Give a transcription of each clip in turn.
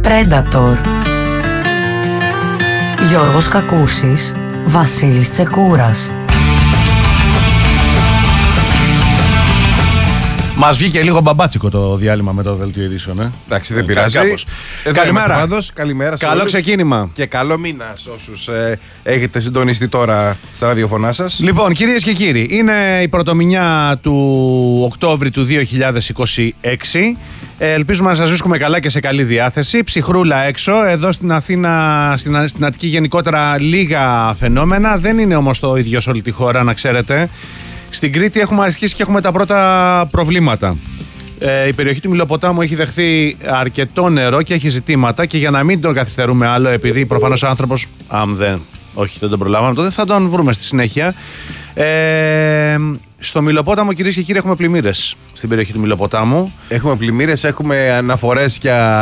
Predator. Γιώργος Κακούσης, Βασίλης Τσεκούρας. Μας βγήκε λίγο μπαμπάτσικο το διάλειμμα με το δελτίο ειδήσεων. Εντάξει, δεν πειράζει. Καλημέρα. Καλημέρα. Καλό ξεκίνημα. Και καλό μήνα σε όσους έχετε συντονιστεί τώρα στα ραδιοφωνά σας. Λοιπόν, κυρίες και κύριοι, είναι η πρωτομηνιά του Οκτώβρη του 2026. Ελπίζουμε να σας βρίσκουμε καλά και σε καλή διάθεση. Ψυχρούλα έξω. Εδώ στην Αθήνα, στην Αττική γενικότερα λίγα φαινόμενα. Δεν είναι όμως το ίδιο σε όλη τη χώρα, να ξέρετε. Στην Κρήτη έχουμε αρχίσει και έχουμε τα πρώτα προβλήματα. Η περιοχή του Μιλοποτάμου έχει δεχθεί αρκετό νερό και έχει ζητήματα, και για να μην τον καθυστερούμε άλλο, επειδή προφανώς ο άνθρωπος, όχι, δεν τον προλάβαμε, τότε θα τον βρούμε στη συνέχεια. Στο Μιλοπόταμο, κυρίες και κύριοι, έχουμε πλημμύρες στην περιοχή του Μιλοποτάμου. Έχουμε πλημμύρες, έχουμε αναφορές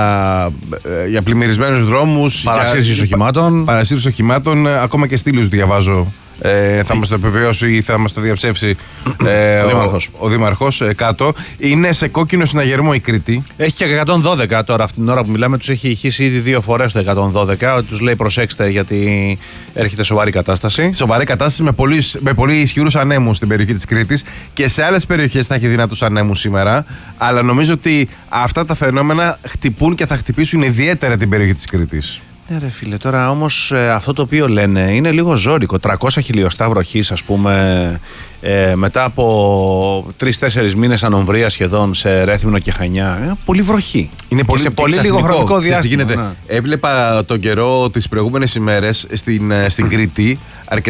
για πλημμυρισμένους δρόμους, παρασύρσεις οχημάτων, ακόμα και στήλους διαβάζω. Θα μας το επιβεβαιώσει ή θα μας το διαψεύσει ο Δήμαρχος κάτω. Είναι σε κόκκινο συναγερμό η Κρήτη. Έχει και 112 τώρα, αυτή την ώρα που μιλάμε. Τους έχει ηχήσει ήδη 2 φορές το 112. Τους λέει προσέξτε, γιατί έρχεται σοβαρή κατάσταση. Σοβαρή κατάσταση με πολύ ισχυρούς ανέμους στην περιοχή της Κρήτης, και σε άλλες περιοχές θα έχει δυνατούς ανέμους σήμερα. Αλλά νομίζω ότι αυτά τα φαινόμενα χτυπούν και θα χτυπήσουν ιδιαίτερα την περιοχή της Κρήτης. Ναι ρε φίλε, τώρα όμως αυτό το οποίο λένε είναι λίγο ζώρικο. 300 χιλιοστά βροχής, ας πούμε, μετά από 3-4 μήνες ανομβρία σχεδόν σε Ρέθυμνο και Χανιά. Πολύ βροχή. Είναι πολύ, σε πολύ λίγο χρονικό διάστημα. Ναι. Έβλεπα τον καιρό τις προηγούμενες ημέρες στην Κρήτη.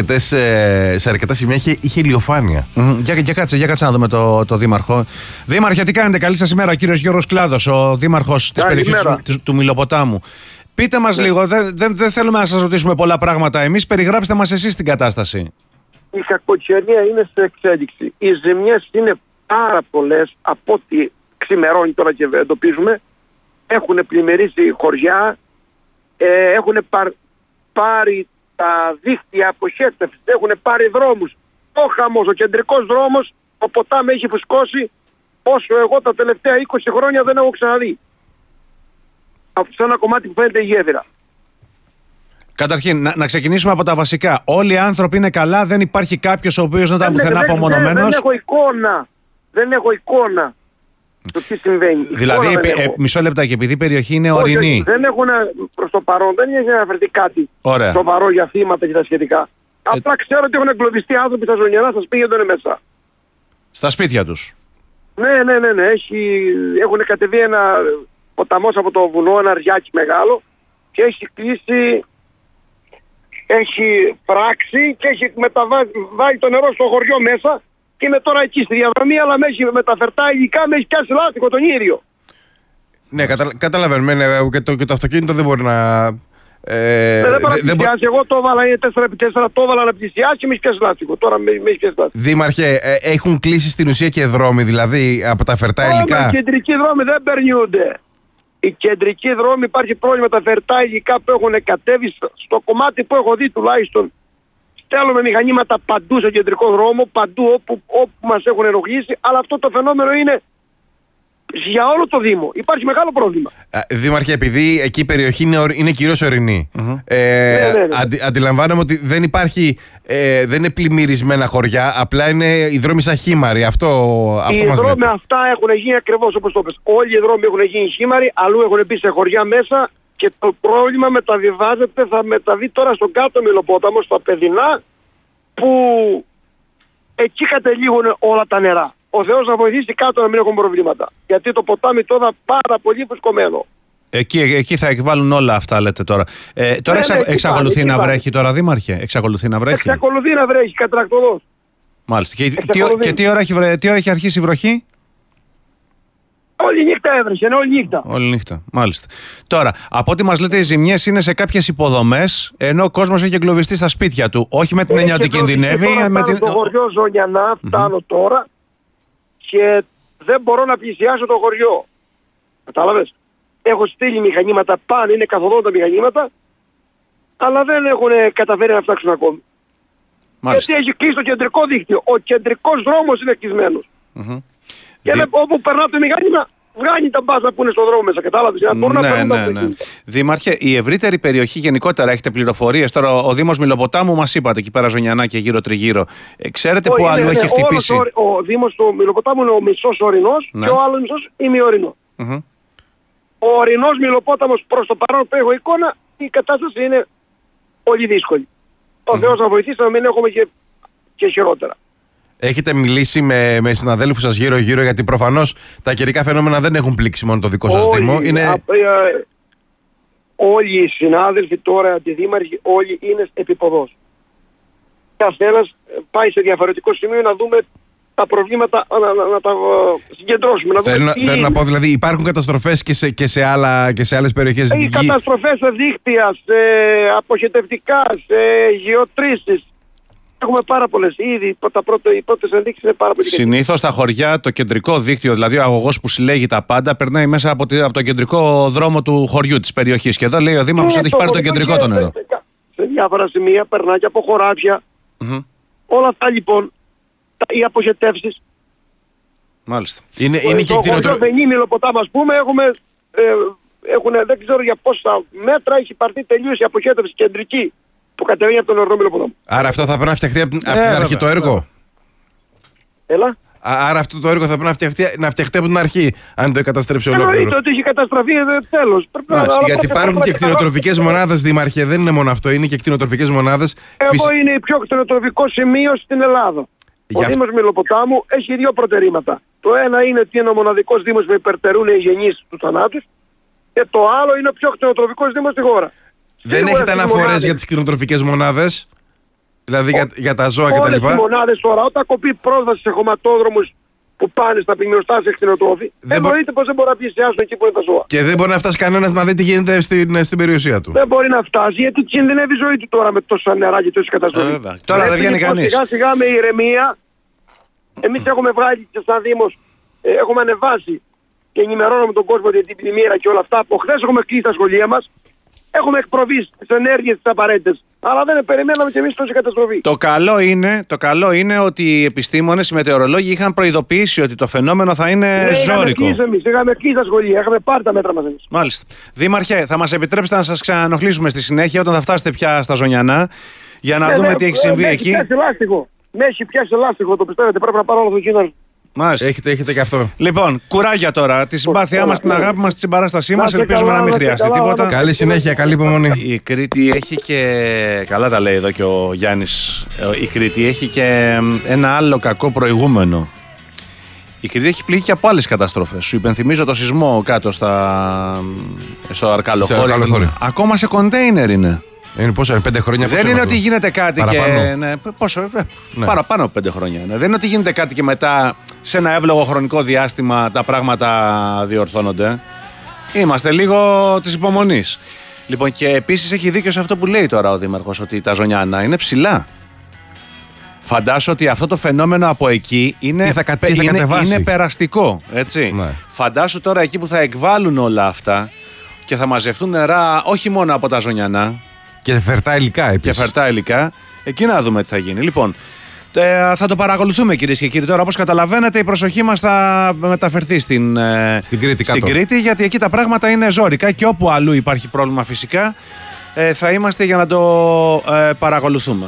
Σε αρκετά σημεία είχε ηλιοφάνεια. Για κάτσε να δούμε το Δήμαρχο. Δήμαρχε, τι κάνετε? Καλή σας ημέρα, κύριος Γιώργος Κλάδος, ο Δήμαρχος της περιοχής του Μιλοποτάμου. Πείτε μας λίγο, δεν θέλουμε να σας ρωτήσουμε πολλά πράγματα. Εμείς περιγράψτε μας εσείς την κατάσταση. Η κακοκαιρία είναι σε εξέλιξη. Οι ζημιές είναι πάρα πολλές, από ό,τι ξημερώνει τώρα και εντοπίζουμε. Έχουν πλημμυρίσει χωριά, έχουν πάρει τα δίχτυα αποχέτευση, έχουν πάρει δρόμους. Ο χαμός, ο κεντρικός δρόμος, το ποτάμι έχει φουσκώσει όσο εγώ τα τελευταία 20 χρόνια δεν έχω ξαναδεί. Σε ένα κομμάτι που φαίνεται η γέφυρα. Καταρχήν, να ξεκινήσουμε από τα βασικά. Όλοι οι άνθρωποι είναι καλά, δεν υπάρχει κάποιος ο οποίος να ήταν πουθενά απομονωμένος. Δεν έχω εικόνα το τι συμβαίνει. Δηλαδή, μισό λεπτάκι, επειδή η περιοχή είναι ορεινή. Δεν έχουν, προς το παρόν, δεν έχει αναφερθεί κάτι σοβαρό για θύματα και τα σχετικά. Απλά ξέρω ότι έχουν εγκλωβιστεί άνθρωποι στα Ζωνιανά, στα σπίτια των μέσα. Στα σπίτια τους. Ναι. Έχουν κατεβεί ένα ποταμός από το βουνό, ένα ριάκι μεγάλο, και έχει κλείσει, έχει πράξει και έχει βάλει το νερό στο χωριό μέσα, και είναι τώρα εκεί στη διαδρομή, αλλά με έχει μεταφερτά υλικά, με έχει πιάσει λάστιχο τον ίδιο. Ναι, καταλαβαίνουμε, και το αυτοκίνητο δεν μπορεί να... δεν μπορεί να πλησιάσει. Εγώ το έβαλα, είναι 4x4, το έβαλα να πλησιάσει και με έχει πιάσει λάστιχο. Τώρα με έχει πιάσει λάστιχο. Δήμαρχε, έχουν κλείσει στην ουσία και δρόμοι, δηλαδή από τα φερτά υλικά? Οι κεντρικοί δρόμοι δεν περνιούνται. Οι κεντρικοί δρόμοι, υπάρχει πρόβλημα, τα φερτά υλικά που έχουν κατέβει στο κομμάτι που έχω δει τουλάχιστον. Στέλνουμε μηχανήματα παντού στο κεντρικό δρόμο, παντού όπου μας έχουν ενοχλήσει, αλλά αυτό το φαινόμενο είναι για όλο το Δήμο. Υπάρχει μεγάλο πρόβλημα. Δήμαρχε, επειδή εκεί η περιοχή είναι κυρίως ορεινή, αντιλαμβάνομαι ότι δεν υπάρχει, δεν είναι πλημμυρισμένα χωριά, απλά είναι οι δρόμοι σαν χήμαροι. Αυτό οι δρόμοι αυτά έχουν γίνει ακριβώς όπως το πες. Όλοι οι δρόμοι έχουν γίνει χήμαροι, αλλού έχουν μπει σε χωριά μέσα, και το πρόβλημα μεταβιβάζεται, θα μεταβεί τώρα στον κάτω Μιλοπόταμο, στα Παιδινά, που εκεί κατελήγουν όλα τα νερά. Ο Θεός να βοηθήσει κάτω να μην έχουν προβλήματα. Γιατί το ποτάμι τώρα πάρα πολύ φουσκωμένο. Εκεί θα εκβάλουν όλα αυτά, λέτε τώρα. Τώρα εξακολουθεί να βρέχει τώρα, Δήμαρχε? Εξακολουθεί να βρέχει κατρακτοδός. Μάλιστα. Και τι ώρα έχει αρχίσει η βροχή? Όλη νύχτα έβρεχε, όλη νύχτα, μάλιστα. Τώρα, από ό,τι μας λέτε, οι ζημιές είναι σε κάποιες υποδομές, ενώ ο κόσμος έχει εγκλωβιστεί στα σπίτια του. Όχι με την έννοια ότι κινδυνεύει. Στο χωριό Ζωνιανά φτάνω τώρα και δεν μπορώ να πλησιάσω το χωριό. Κατάλαβες. Έχω στείλει μηχανήματα πάνω, είναι καθοδόν τα μηχανήματα, αλλά δεν έχουν καταφέρει να φτάξουν ακόμη. Μάλιστα. Γιατί έχει κλείσει το κεντρικό δίκτυο. Ο κεντρικός δρόμος είναι κλεισμένος. Και όπου περνά το μηχάνημα, βγάνει τα μπάζα που είναι στον δρόμο μέσα. Κατάλαβες. Ναι. Δήμαρχε, η ευρύτερη περιοχή γενικότερα έχετε πληροφορίες? Τώρα ο Δήμος Μηλοποτάμου μας είπατε εκεί πέρα Ζωνιανά και γύρω-τριγύρω. Ξέρετε πού αλλού έχει χτυπήσει? Ο Δήμος του Μηλοποτάμου είναι ο μισός ορεινός και ο άλλος μισός ημιορεινός. Ο ορεινός Μηλοπόταμος προς το παρόν που έχω εικόνα, η κατάσταση είναι πολύ δύσκολη. Ο Θεός να βοηθήσει να μην έχουμε και χειρότερα. Έχετε μιλήσει με συναδέλφους σας γύρω-γύρω, γιατί προφανώς τα καιρικά φαινόμενα δεν έχουν πλήξει μόνο το δικό σας Δήμο. Όλοι οι συνάδελφοι τώρα, αντιδήμαρχοι, όλοι είναι επιποδός. Καθένας πάει σε διαφορετικό σημείο να δούμε τα προβλήματα, να τα συγκεντρώσουμε. Θέλω να πω, δηλαδή υπάρχουν καταστροφές και σε άλλες περιοχές. Οι καταστροφές σε δίκτυα, σε αποχετευτικά, σε γεωτρήσεις. Έχουμε πάρα πολλές. Ήδη οι πρώτες ενδείξεις είναι πάρα πολύ. Συνήθως στα χωριά το κεντρικό δίκτυο, δηλαδή ο αγωγός που συλλέγει τα πάντα, περνάει μέσα από τον κεντρικό δρόμο του χωριού, της περιοχής. Και εδώ λέει ο Δήμαρχος ότι έχει πάρει το κεντρικό το νερό. Σε διάφορα σημεία περνάει και από χωράφια. Όλα αυτά λοιπόν, οι αποχετεύσεις. Μάλιστα. Είναι και κτηνοτροφία. Στο Βενί Μηλοποτάμου, ας πούμε, δεν ξέρω για πόσα μέτρα έχει πάρθει τελείως η αποχέτευση κεντρική που κατεβαίνει από τον ορεινό Μηλοποτάμο. Άρα αυτό θα πρέπει να φτιαχτεί από την αρχή το έργο. Έλα. Άρα αυτό το έργο θα πρέπει να φτιαχτεί από την αρχή, αν το καταστρέψει ολόκληρο. Εννοείται ότι έχει καταστραφεί, τέλος. Γιατί υπάρχουν και κτηνοτροφικές μονάδες, Δήμαρχε, δεν είναι μόνο αυτό, είναι και κτηνοτροφικές μονάδες. Εγώ είναι το πιο κτηνοτροφικό σημείο στην Ελλάδα. Ο Δήμος Μηλοποτάμου έχει δύο προτερήματα. Το ένα είναι ότι είναι ο μοναδικός Δήμος που υπερτερούν οι γενείς του θανάτους. Και το άλλο είναι ο πιο κτηνοτροφικός Δήμος στη χώρα. Δεν έχετε αναφορές για τις κτηνοτροφικές μονάδες? Δηλαδή για τα ζώα κτλ. Όλες οι μονάδες τώρα, όταν κοπεί πρόσβαση σε χωματόδρομους που πάνε στα πυγμιοστάσια κτηνοτρόφοι, εννοείται πως δεν μπορεί να πλησιάσουν εκεί που είναι τα ζώα. Και δεν μπορεί να φτάσει κανένας να δει τι γίνεται στην περιουσία του. Δεν μπορεί να φτάσει, γιατί κινδυνεύει η ζωή του τώρα με τόσα νερά και τόση καταστροφή. Τώρα δεν βγαίνει κανείς. Σιγά σιγά με ηρεμία. Εμείς έχουμε βγάλει και σαν Δήμος, έχουμε ανεβάσει και ενημερώνουμε τον κόσμο για την πλημμύρα και όλα αυτά. Από χθες έχουμε κλείσει τα σχολεία μας. Έχουμε εκπροβεί τις ενέργειες τις απαραίτητες. Αλλά δεν περιμέναμε κι εμείς τόση καταστροφή. Το καλό είναι ότι οι επιστήμονες, οι μετεωρολόγοι είχαν προειδοποιήσει ότι το φαινόμενο θα είναι ζώρικο. Είχαμε κλείσει τα σχολεία, είχαμε πάρει τα μέτρα μας εμείς. Μάλιστα. Δήμαρχε, θα μας επιτρέψετε να σας ξαναενοχλήσουμε στη συνέχεια όταν θα φτάσετε πια στα Ζωνιανά για να δούμε τι έχει συμβεί εκεί. Με έχει πιάσει λάστιχο, το πιστεύετε, πρέπει να πάρω όλο το κοινό. Μάλιστα. Έχετε και αυτό. Λοιπόν, κουράγια τώρα. Τη συμπάθειά μας, την αγάπη μας, τη συμπαράστασή μας. Ελπίζουμε να μην χρειαστεί τίποτα. Καλή συνέχεια, καλή υπομονή. Η Κρήτη έχει και. Καλά τα λέει εδώ και ο Γιάννης. Η Κρήτη έχει και ένα άλλο κακό προηγούμενο. Η Κρήτη έχει πληγεί και από άλλες καταστροφές. Σου υπενθυμίζω το σεισμό κάτω στο Αρκαλοχώρι. Ακόμα σε κοντέινερ είναι. Είναι πόσο, 5 χρόνια. Δεν είναι ότι γίνεται κάτι παραπάνω. και. Ναι, πόσο, παραπάνω από 5 χρόνια. Ναι. Δεν είναι ότι γίνεται κάτι και μετά σε ένα εύλογο χρονικό διάστημα τα πράγματα διορθώνονται. Είμαστε λίγο της υπομονής. Λοιπόν, και επίσης έχει δίκιο σε αυτό που λέει τώρα ο Δήμαρχος, ότι τα Ζωνιανά είναι ψηλά. Φαντάσου ότι αυτό το φαινόμενο από εκεί είναι περαστικό. Έτσι. Ναι. Φαντάσου τώρα εκεί που θα εκβάλουν όλα αυτά και θα μαζευτούν νερά όχι μόνο από τα Ζωνιανά. Και φερτά υλικά επίσης. Και φερτά υλικά. Εκεί να δούμε τι θα γίνει. Λοιπόν, θα το παρακολουθούμε κυρίες και κύριοι. Τώρα, όπως καταλαβαίνετε, η προσοχή μας θα μεταφερθεί στην Κρήτη, γιατί εκεί τα πράγματα είναι ζώρικα και όπου αλλού υπάρχει πρόβλημα φυσικά θα είμαστε για να το παρακολουθούμε.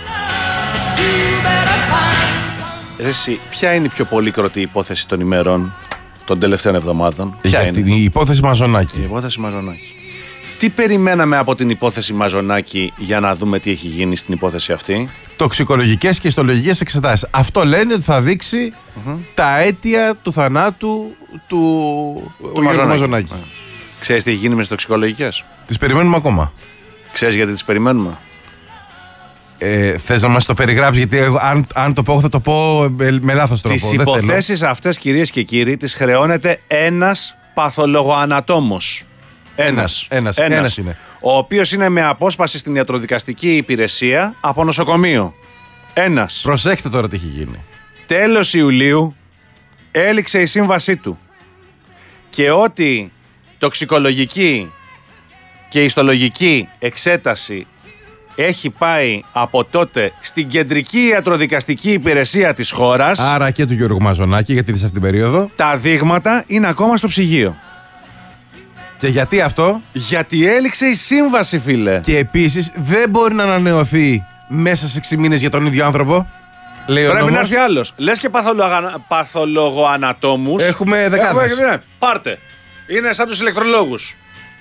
Εσύ, ποια είναι η πιο πολύκροτη υπόθεση των ημερών των τελευταίων εβδομάδων? Ποια είναι? Η υπόθεση Μαζονάκη. Η υπόθεση Μαζονάκη. Τι περιμέναμε από την υπόθεση Μαζονάκη για να δούμε τι έχει γίνει στην υπόθεση αυτή? Τοξικολογικές και ιστολογικές εξετάσεις. Αυτό λένε ότι θα δείξει τα αίτια του θανάτου του Μαζονάκη. Ξέρεις τι έχει γίνει με τις τοξικολογικές? Τις περιμένουμε ακόμα. Ξέρεις γιατί τις περιμένουμε? Θες να μας το περιγράψεις? Γιατί αν το πω θα το πω με λάθος τρόπο. Τις υποθέσεις αυτές, κυρίες και κύριοι, τις χρεώνεται ένας παθολογοανατόμος. Ένας είναι. Ο οποίος είναι με απόσπαση στην ιατροδικαστική υπηρεσία από νοσοκομείο. Ένας. Προσέξτε τώρα τι έχει γίνει. Τέλος Ιουλίου έληξε η σύμβασή του. Και ό,τι τοξικολογική και ιστολογική εξέταση έχει πάει από τότε στην κεντρική ιατροδικαστική υπηρεσία της χώρας. Άρα και του Γιώργου Μαζονάκη, γιατί είναι σε αυτήν την περίοδο. Τα δείγματα είναι ακόμα στο ψυγείο. Και γιατί αυτό? Γιατί έληξε η σύμβαση, φίλε. Και επίσης δεν μπορεί να ανανεωθεί μέσα σε 6 μήνες για τον ίδιο άνθρωπο. Λέει ο πρέπει νόμος. να έρθει άλλος. Λες και παθολογοανατόμους. Έχουμε δεκάδες. Πάρτε. Είναι σαν τους ηλεκτρολόγους.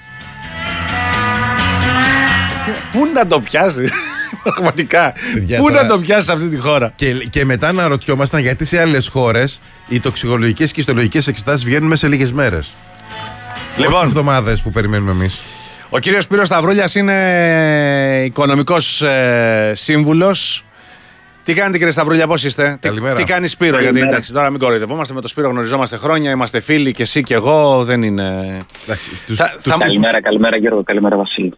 Πού να το πιάσει, πραγματικά. Πού τώρα... να το πιάσει σε αυτή τη χώρα. Και μετά να ρωτιόμασταν γιατί σε άλλες χώρες οι τοξικολογικές και ιστολογικές εξετάσεις βγαίνουν μέσα σε λίγες μέρες. Λοιπόν, εβδομάδες που περιμένουμε εμείς. Ο κύριος Σπύρος Σταυρούλιας είναι οικονομικός σύμβουλος. Τι κάνετε, κύριε Σταυρούλια, πώς είστε? Καλημέρα. Τι κάνει Σπύρο? Καλημέρα. Γιατί εντάξει, τώρα μην κοροϊδευόμαστε, με τον Σπύρο γνωριζόμαστε χρόνια, είμαστε φίλοι και εσύ και εγώ, δεν είναι. Καλημέρα Γιώργο, καλημέρα Βασίλη.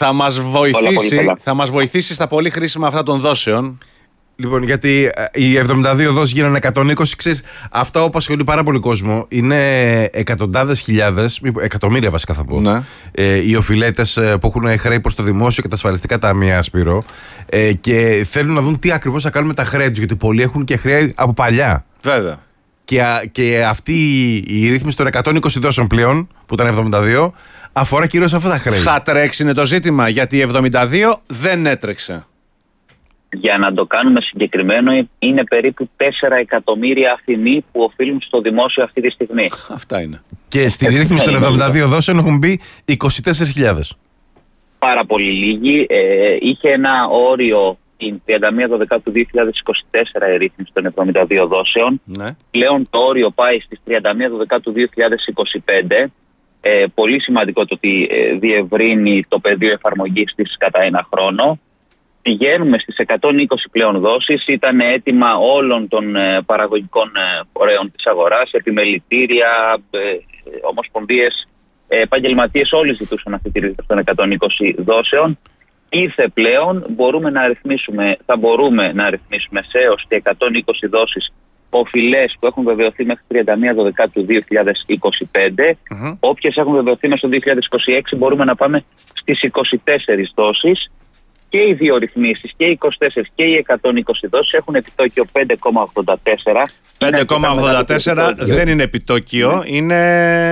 Θα μας βοηθήσει στα πολύ χρήσιμα αυτά των δόσεων. Λοιπόν, γιατί οι 72 δόσεις γίνανε 120, ξέρεις, αυτά που απασχολεί πάρα πολύ κόσμο είναι εκατοντάδες χιλιάδες, εκατομμύρια βασικά θα πω, Ναι. Οι οφειλέτες που έχουν χρέη προς το δημόσιο και τα ασφαλιστικά ταμεία, Σπύρο, και θέλουν να δουν τι ακριβώς θα κάνουν με τα χρέη τους, γιατί πολλοί έχουν και χρέη από παλιά. Βέβαια. Και αυτή η ρύθμιση των 120 δόσεων πλέον, που ήταν 72, αφορά κυρίως αυτά τα χρέη. Θα τρέξει είναι το ζήτημα, γιατί η 72 δεν έτρεξε. Για να το κάνουμε συγκεκριμένο, είναι περίπου 4 εκατομμύρια αφημοί που οφείλουν στο δημόσιο αυτή τη στιγμή. Αυτά είναι. Και στη ρύθμιση των 72 δόσεων έχουν μπει 24.000. Πάρα πολύ λίγοι. Είχε ένα όριο την 31 του 2024 η ρύθμιση των 72 δόσεων. Ναι. Πλέον το όριο πάει στις 31 του 2025. Πολύ σημαντικό το ότι διευρύνει το πεδίο εφαρμογής της κατά ένα χρόνο. Πηγαίνουμε στις 120 πλέον δόσεις. Ήταν έτοιμα όλων των παραγωγικών φορέων της αγοράς, επιμελητήρια, ομοσπονδίες, επαγγελματίες, όλοι ζητούσαν αυτή τη ρύθμιση των 120 δόσεων. Ήρθε πλέον, θα μπορούμε να αριθμίσουμε σε έως και 120 δόσεις οφειλές που έχουν βεβαιωθεί μέχρι 31 του 2025. Όποιες έχουν βεβαιωθεί μέσα στο 2026 μπορούμε να πάμε στις 24 δόσεις. Και οι δύο ρυθμίσεις, και οι 24 και οι 120 δόσεις έχουν επιτόκιο 5,84. 5,84 δεν είναι επιτόκιο, είναι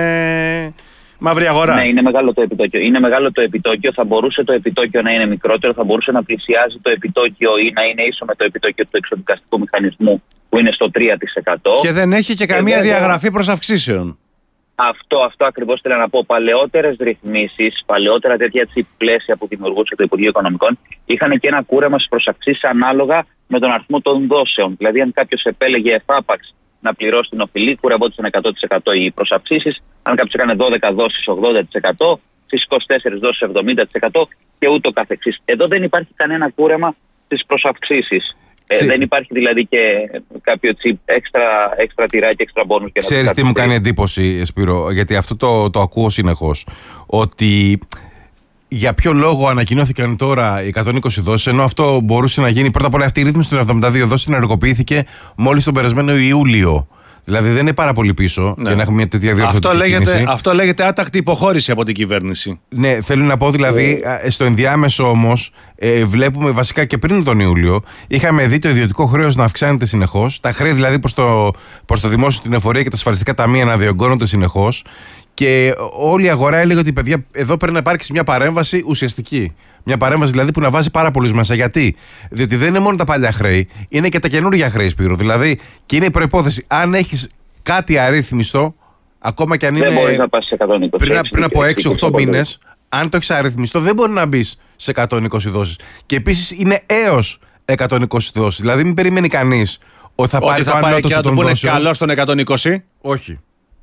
μαύρη αγορά. Ναι, είναι μεγάλο το επιτόκιο. Είναι μεγάλο το επιτόκιο. Θα μπορούσε το επιτόκιο να είναι μικρότερο, θα μπορούσε να πλησιάζει το επιτόκιο ή να είναι ίσο με το επιτόκιο του εξοδικαστικού μηχανισμού που είναι στο 3%. Και δεν έχει και καμία διαγραφή προς αυξήσεων. Αυτό ακριβώς θέλω να πω. Παλαιότερες ρυθμίσεις, παλαιότερα τέτοια πλαίσια που δημιουργούσε το Υπουργείο Οικονομικών είχαν και ένα κούρεμα στις προσαυξήσεις ανάλογα με τον αριθμό των δόσεων. Δηλαδή, αν κάποιος επέλεγε εφάπαξ να πληρώσει την οφειλή, κουρευόντουσαν 100% οι προσαυξήσεις. Αν κάποιος έκανε 12 δόσεις, 80%, στις 24 δόσεις 70% και ούτω καθεξής. Εδώ δεν υπάρχει κανένα κούρεμα στις προσαυξήσεις. Δεν υπάρχει δηλαδή και κάποιο έξτρα τυράκι, έξτρα μπόνους. Ξέρεις τι μου κάνει εντύπωση, Σπύρο, γιατί αυτό το ακούω συνεχώς. Ότι για ποιο λόγο ανακοινώθηκαν τώρα οι 120 δόσεις, ενώ αυτό μπορούσε να γίνει. Πρώτα απ' όλα, αυτή η ρύθμιση των 72 δόσεων ενεργοποιήθηκε μόλις τον περασμένο Ιούλιο. Δηλαδή δεν είναι πάρα πολύ πίσω για να έχουμε μια τέτοια διορθωτική κίνηση. Αυτό λέγεται άτακτη υποχώρηση από την κυβέρνηση. Ναι, θέλω να πω δηλαδή, στο ενδιάμεσο όμως, βλέπουμε βασικά και πριν τον Ιούλιο, είχαμε δει το ιδιωτικό χρέος να αυξάνεται συνεχώς, τα χρέη δηλαδή προς το δημόσιο, την εφορία και τα ασφαλιστικά ταμεία να διωγγώνονται συνεχώς. Και όλη η αγορά έλεγε ότι παιδιά, εδώ πρέπει να υπάρξει μια παρέμβαση ουσιαστική. Μια παρέμβαση δηλαδή που να βάζει πάρα πολλούς μέσα. Γιατί? Διότι δεν είναι μόνο τα παλιά χρέη, είναι και τα καινούργια χρέη, Σπύρο. Δηλαδή, και είναι η προϋπόθεση, αν έχεις κάτι αρρύθμιστο, ακόμα και αν είναι. Δεν μπορείς να πας σε 120. Πριν από 6-8 μήνες, αν το έχεις αρρυθμιστό, δεν μπορεί να μπει σε 120 δόσεις. Και επίσης είναι έως 120 δόσεις. Δηλαδή, μην περιμένει κανείς ότι θα πάρει το ανώτατο των δόσεων. Καλό στον 120. Όχι.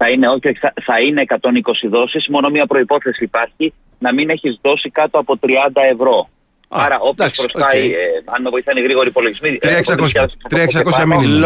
Θα είναι 120 δόσεις. Μόνο μία προϋπόθεση υπάρχει, να μην έχεις δώσει κάτω από 30 ευρώ. Άρα, όποιος προστάει, αν με βοηθάνε οι γρήγοροι υπολογισμοί. 3.600 μήνυμα.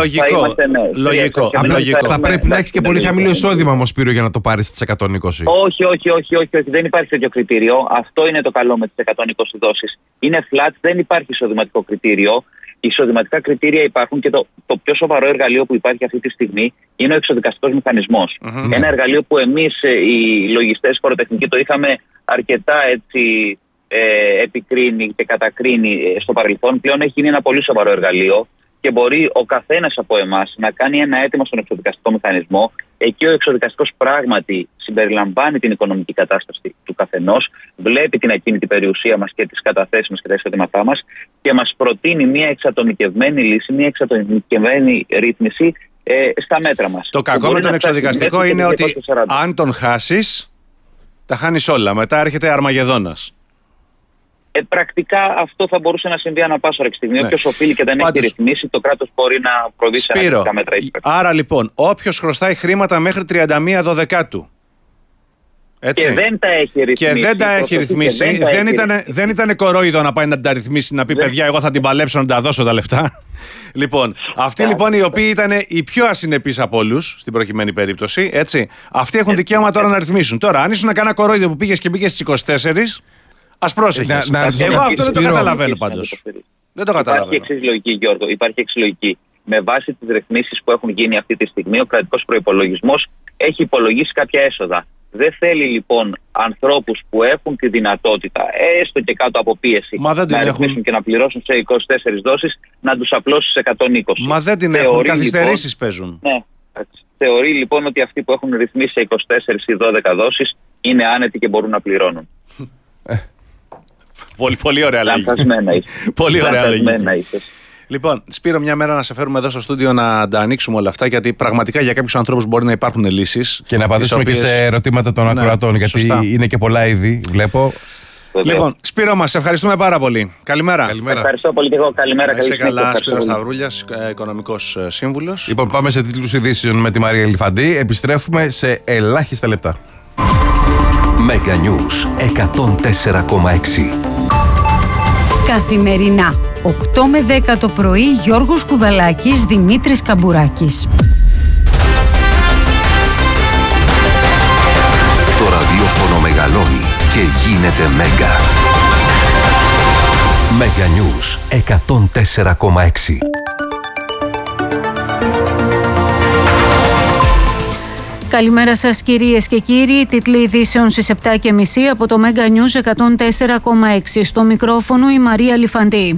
Λογικό. Θα πρέπει να έχεις και πολύ χαμηλό εισόδημα όμως, Σπύρο, για να το πάρεις τις 120. Όχι. Δεν υπάρχει τέτοιο κριτήριο. Αυτό είναι το καλό με τις 120 δόσεις. Είναι flat, δεν υπάρχει εισοδηματικό κριτήριο. Οι εισοδηματικά κριτήρια υπάρχουν και το πιο σοβαρό εργαλείο που υπάρχει αυτή τη στιγμή είναι ο εξοδικαστικός μηχανισμός. Ένα εργαλείο που εμείς οι λογιστές φοροτεχνικοί το είχαμε αρκετά έτσι επικρίνει και κατακρίνει στο παρελθόν, πλέον έχει γίνει ένα πολύ σοβαρό εργαλείο και μπορεί ο καθένας από εμάς να κάνει ένα αίτημα στον εξωδικαστικό μηχανισμό. Εκεί ο εξωδικαστικός πράγματι συμπεριλαμβάνει την οικονομική κατάσταση του καθενός, βλέπει την ακίνητη περιουσία μας και τις καταθέσεις μας και τα εισοδήματά μας και μας προτείνει μια εξατομικευμένη λύση, μια εξατομικευμένη ρύθμιση στα μέτρα μας. Το κακό με τον εξωδικαστικό είναι ότι αν τον χάσεις, τα χάνεις όλα. Μετά έρχεται Αρμαγεδόνας. Πρακτικά αυτό θα μπορούσε να συμβεί ανά πάσα στιγμή. Όποιος οφείλει και δεν έχει ρυθμίσει, το κράτος μπορεί να προβεί σε αναλυτικά μέτρα. Άρα λοιπόν, όποιος χρωστάει χρήματα μέχρι 31 Δωδεκάτου. Έτσι. Και δεν τα έχει ρυθμίσει. Και δεν τα έχει ρυθμίσει. Δεν ήταν κορόιδο να πάει να τα ρυθμίσει, να πει παιδιά, εγώ θα την παλέψω να τα δώσω τα λεφτά. Λοιπόν, αυτοί λοιπόν οι οποίοι ήταν οι πιο ασυνεπείς από όλους στην προκειμένη περίπτωση, έτσι, αυτοί έχουν δικαίωμα τώρα να ρυθμίσουν. Τώρα, αν ήσουν κανένα κορόιδο που πήγες και πήγες στις 24. Ας πρόσεχες. Εγώ αυτό δεν το καταλαβαίνω πάντως. Δεν το καταλαβαίνω. Υπάρχει εξής λογική, Γιώργο. Υπάρχει εξής λογική. Με βάση τις ρυθμίσεις που έχουν γίνει αυτή τη στιγμή, ο κρατικός προϋπολογισμός έχει υπολογίσει κάποια έσοδα. Δεν θέλει λοιπόν ανθρώπους που έχουν τη δυνατότητα, έστω και κάτω από πίεση, να ρυθμίσουν και να πληρώσουν σε 24 δόσεις, να τους απλώσει σε 120. Μα δεν την έχουν. Καθυστερήσεις παίζουν. Ναι. Θεωρεί λοιπόν ότι αυτοί που έχουν ρυθμίσει σε 24 ή 12 δόσεις είναι άνετοι και μπορούν να πληρώνουν. Πολύ ωραία λέγη. Πολύ ωραία λέγη. Λοιπόν, Σπύρο, μια μέρα να σε φέρουμε εδώ στο στούντιο να τα ανοίξουμε όλα αυτά, γιατί πραγματικά για κάποιους ανθρώπους μπορεί να υπάρχουν λύσεις. Και να απαντήσουμε και σε ερωτήματα των ακροατών, γιατί σωστά. Είναι και πολλά ήδη, βλέπω. Λοιπόν, Σπύρο μας, ευχαριστούμε πάρα πολύ. Καλημέρα. Ευχαριστώ πολύ και εγώ. Καλημέρα. Είσαι καλά, Σπύρος Σταυρούλιας, οικονομικός σύμβουλος. Λοιπόν, πάμε σε τίτλους ειδήσεων με τη Μαρία Ελιφαντή. Επιστρέφουμε σε ελάχιστα λεπτά. Mega News 104,6. Καθημερινά 8 με 10 το πρωί, Γιώργος Κουδαλάκης, Δημήτρης Καμπουράκης. Το ραδιόφωνο μεγαλώνει και γίνεται Μέγκα. Mega News 104,6. Καλημέρα σας κυρίες και κύριοι, τίτλοι ειδήσεων στις 7.30 από το Mega News 104,6. Στο μικρόφωνο η Μαρία Λιφαντή.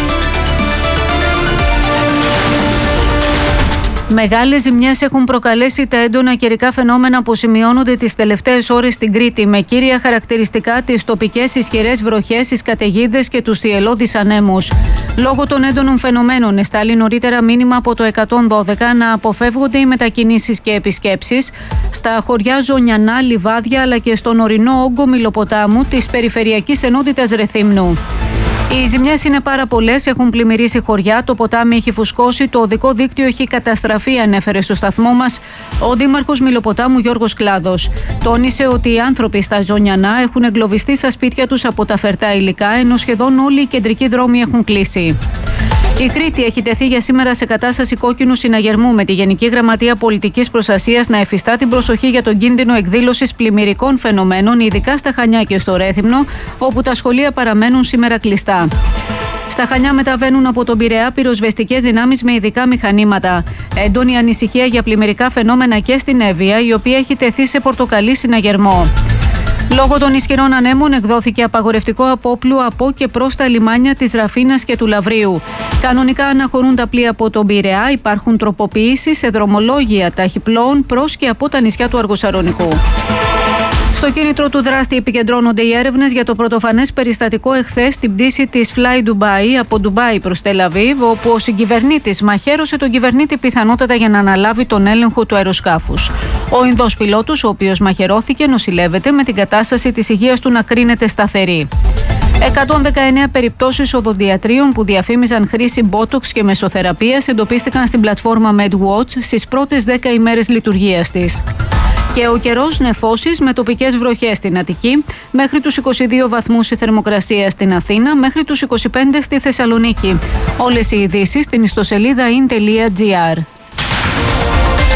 Μεγάλες ζημιές έχουν προκαλέσει τα έντονα καιρικά φαινόμενα που σημειώνονται τις τελευταίες ώρες στην Κρήτη, με κύρια χαρακτηριστικά τις τοπικές ισχυρές βροχές, τις καταιγίδες και τους θυελλώδεις ανέμους. Λόγω των έντονων φαινομένων, εστάλει νωρίτερα μήνυμα από το 112 να αποφεύγονται οι μετακινήσεις και επισκέψεις στα χωριά Ζωνιανά, Λιβάδια αλλά και στον ορεινό όγκο Μιλοποτάμου της Περιφερειακής Ενότητας Ρεθύμνου. Οι ζημιές είναι πάρα πολλές, έχουν πλημμυρίσει χωριά, το ποτάμι έχει φουσκώσει, το οδικό δίκτυο έχει καταστραφεί, ανέφερε στο σταθμό μας ο Δήμαρχος Μιλοποτάμου Γιώργος Κλάδος. Τόνισε ότι οι άνθρωποι στα Ζωνιανά έχουν εγκλωβιστεί στα σπίτια τους από τα φερτά υλικά, ενώ σχεδόν όλοι οι κεντρικοί δρόμοι έχουν κλείσει. Η Κρήτη έχει τεθεί για σήμερα σε κατάσταση κόκκινου συναγερμού, με τη Γενική Γραμματεία Πολιτικής Προστασίας να εφιστά την προσοχή για τον κίνδυνο εκδήλωσης πλημμυρικών φαινομένων, ειδικά στα Χανιά και στο Ρέθυμνο, όπου τα σχολεία παραμένουν σήμερα κλειστά. Στα Χανιά μεταβαίνουν από τον Πειραιά πυροσβεστικές δυνάμεις με ειδικά μηχανήματα. Έντονη ανησυχία για πλημμυρικά φαινόμενα και στην Εύβοια, η οποία έχει τεθεί σε πορτοκαλί συναγερμό. Λόγω των ισχυρών ανέμων εκδόθηκε απαγορευτικό απόπλου από και προς τα λιμάνια της Ραφίνας και του Λαβρίου. Κανονικά αναχωρούν τα πλοία από τον Πειραιά, υπάρχουν τροποποιήσεις σε δρομολόγια ταχυπλώων προς και από τα νησιά του Αργοσαρονικού. Στο κίνητρο του δράστη επικεντρώνονται οι έρευνες για το πρωτοφανές περιστατικό εχθές στην πτήση της Fly Dubai από Ντουμπάι προς Τελαβίβ, όπου ο συγκυβερνήτης μαχαίρωσε τον κυβερνήτη πιθανότατα για να αναλάβει τον έλεγχο του αεροσκάφους. Ο Ινδός πιλότος, ο οποίος μαχαιρώθηκε, νοσηλεύεται με την κατάσταση της υγείας του να κρίνεται σταθερή. 119 περιπτώσεις οδοντιατρίων που διαφήμιζαν χρήση μπότοξ και μεσοθεραπείας εντοπίστηκαν στην πλατφόρμα MedWatch στις πρώτες 10 ημέρες λειτουργίας της. Και ο καιρός νεφώσεις με τοπικές βροχές στην Αττική, μέχρι τους 22 βαθμούς η θερμοκρασία στην Αθήνα, μέχρι τους 25 στη Θεσσαλονίκη. Όλες οι ειδήσεις στην ιστοσελίδα in.gr.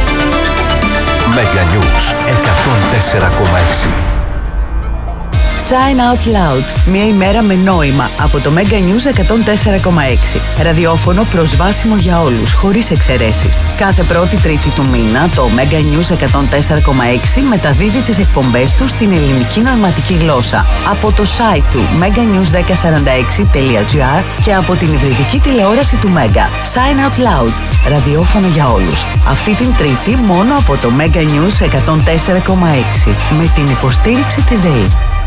Mega News 104,6. Sign Out Loud. Μια ημέρα με νόημα από το Mega News 104,6. Ραδιόφωνο προσβάσιμο για όλους, χωρίς εξαιρέσεις. Κάθε πρώτη Τρίτη του μήνα το Mega News 104,6 μεταδίδει τις εκπομπές του στην ελληνική νοηματική γλώσσα από το site του meganews1046.gr και από την υβριδική τηλεόραση του Mega. Sign Out Loud. Ραδιόφωνο για όλους. Αυτή την Τρίτη μόνο από το Mega News 104,6 με την υποστήριξη της ΔΕΗ.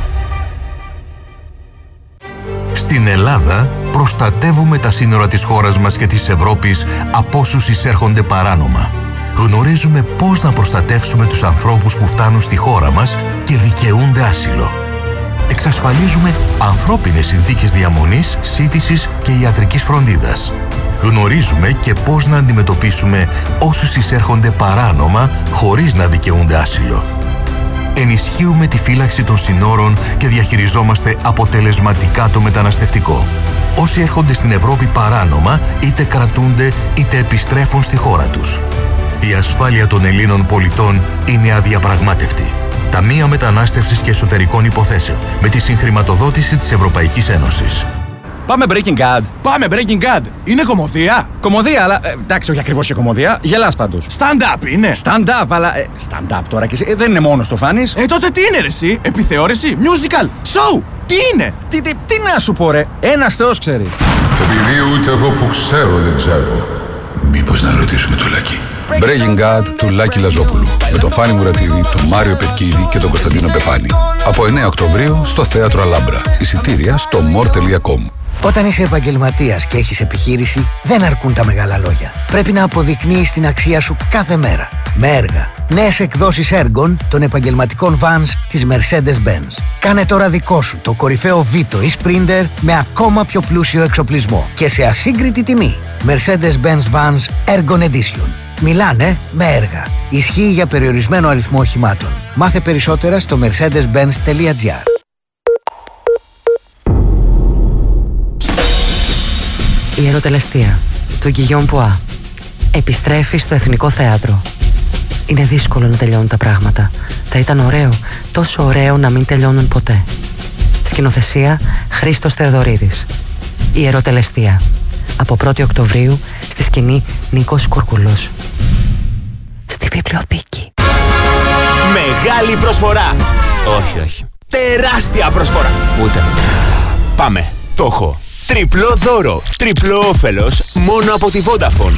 Στην Ελλάδα προστατεύουμε τα σύνορα της χώρας μας και της Ευρώπης από όσους εισέρχονται παράνομα. Γνωρίζουμε πώς να προστατεύσουμε τους ανθρώπους που φτάνουν στη χώρα μας και δικαιούνται άσυλο. Εξασφαλίζουμε ανθρώπινες συνθήκες διαμονής, σύντησης και ιατρικής φροντίδας. Γνωρίζουμε και πώς να αντιμετωπίσουμε όσους εισέρχονται παράνομα χωρίς να δικαιούνται άσυλο. Ενισχύουμε τη φύλαξη των συνόρων και διαχειριζόμαστε αποτελεσματικά το μεταναστευτικό. Όσοι έρχονται στην Ευρώπη παράνομα είτε κρατούνται είτε επιστρέφουν στη χώρα τους. Η ασφάλεια των Ελλήνων πολιτών είναι αδιαπραγμάτευτη. Ταμεία Μετανάστευσης και Εσωτερικών Υποθέσεων με τη συγχρηματοδότηση της Ευρωπαϊκής Ένωσης. Πάμε Breaking Bad. Πάμε Breaking Bad. Είναι κωμωδία. Κωμωδία, αλλά εντάξει, όχι ακριβώς και κωμωδία. Γελάς πάντως. Stand-up είναι. Stand-up, αλλά. Stand-up τώρα και εσύ. Δεν είναι μόνο το φάνης. Τότε τι είναι, ρε, εσύ. Επιθεώρηση, musical, show. Τι είναι. Τι να σου πω, ρε. Ένας Θεός ξέρει. Επειδή ούτε εγώ που ξέρω δεν ξέρω. Μήπως να ρωτήσουμε το Λάκη. Breaking Bad του Λάκη Λαζόπουλου. Με τον Φάνη Μουρατίδη, τον Μάριο Πετκίδη και τον Κωνσταντίνο Πεφάνη. Από 9 Οκτωβρίου στο Θέατρο Αλάμπρα. Εισιτήρια στο more.com. Όταν είσαι επαγγελματίας και έχεις επιχείρηση, δεν αρκούν τα μεγάλα λόγια. Πρέπει να αποδεικνύεις την αξία σου κάθε μέρα. Με έργα. Νέες εκδόσεις έργων των επαγγελματικών vans της Mercedes-Benz. Κάνε τώρα δικό σου το κορυφαίο Vito ή Sprinter με ακόμα πιο πλούσιο εξοπλισμό και σε ασύγκριτη τιμή. Mercedes-Benz Vans Ergon Edition. Μιλάνε με έργα. Ισχύει για περιορισμένο αριθμό οχημάτων. Μάθε περισσότερα στο mercedes-benz.gr. Η ερωτελεστία του Γκυγιόν Πουά επιστρέφει στο Εθνικό Θέατρο. Είναι δύσκολο να τελειώνουν τα πράγματα. Θα ήταν ωραίο, τόσο ωραίο να μην τελειώνουν ποτέ. Σκηνοθεσία Χρήστος Θεοδωρίδης. Η ερωτελεστία. Από 1η Οκτωβρίου στη σκηνή Νίκος Κουρκουλός. Στη βιβλιοθήκη. Μεγάλη προσφορά. Όχι. Τεράστια προσφορά. Ούτε. Πάμε. Το έχω. Τριπλό δώρο. Τριπλό όφελος μόνο από τη Vodafone.